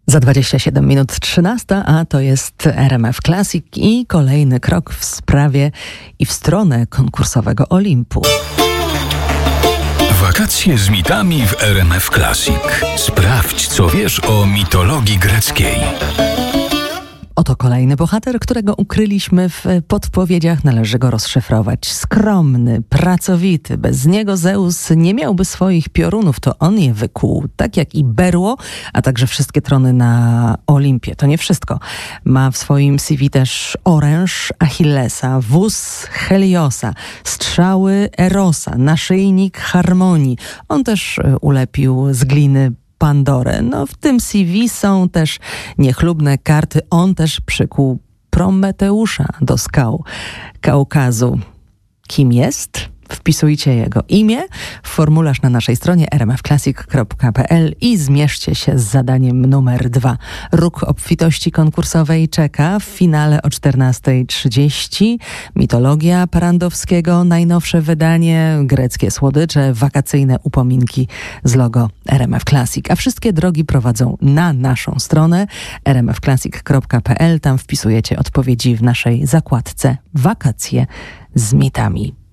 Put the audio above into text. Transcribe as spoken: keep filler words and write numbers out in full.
Za dwadzieścia siedem minut trzynasta, a to jest R M F Classic i kolejny krok w sprawie i w stronę konkursowego Olimpu. Wakacje z mitami w R M F Classic. Sprawdź, co wiesz o mitologii greckiej. Oto kolejny bohater, którego ukryliśmy w podpowiedziach. Należy go rozszyfrować. Skromny, pracowity. Bez niego Zeus nie miałby swoich piorunów. To on je wykuł. Tak jak i berło, a także wszystkie trony na Olimpie. To nie wszystko. Ma w swoim C V też oręż Achillesa, wóz Heliosa, strzały Erosa, naszyjnik Harmonii. On też ulepił z gliny Pandorę. No w tym C V są też niechlubne karty. On też przykuł Prometeusza do skał Kaukazu. Kim jest? Wpisujcie jego imię w formularz na naszej stronie r m f classic kropka p l i zmierzcie się z zadaniem numer dwa. Róg obfitości konkursowej czeka w finale o czternasta trzydzieści. Mitologia Parandowskiego, najnowsze wydanie, greckie słodycze, wakacyjne upominki z logo R M F Classic. A wszystkie drogi prowadzą na naszą stronę r m f classic kropka p l. Tam wpisujecie odpowiedzi w naszej zakładce Wakacje z mitami.